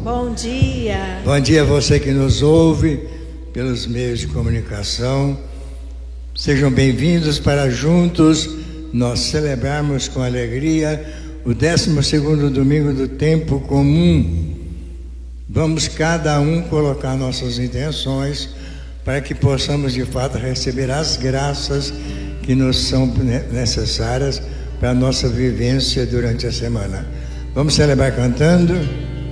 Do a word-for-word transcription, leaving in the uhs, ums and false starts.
Bom dia. Bom dia a você que nos ouve pelos meios de comunicação. Sejam bem-vindos para juntos nós celebrarmos com alegria o décimo segundo domingo do tempo comum. Vamos cada um colocar nossas intenções para que possamos de fato receber as graças que nos são necessárias para a nossa vivência durante a semana. Vamos celebrar cantando.